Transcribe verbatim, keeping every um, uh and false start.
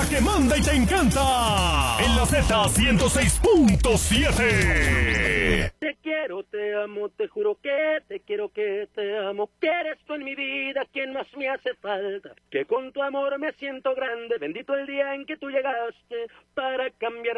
que manda y te encanta. En la Z ciento seis punto siete. Te quiero, te amo, te juro que te quiero, que te amo. Que eres tú en mi vida quien más me hace falta. Que con tu amor me siento grande. Bendito el día en que tú llegaste para cambiar